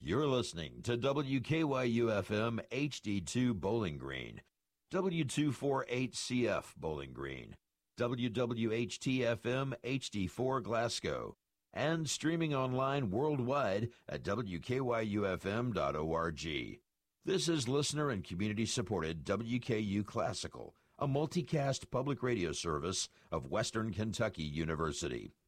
You're listening to WKYU-FM HD2 Bowling Green, W248CF Bowling Green, WWHT-FM HD4 Glasgow, and streaming online worldwide at WKYUFM.org. This is listener and community-supported WKU Classical, a multicast public radio service of Western Kentucky University.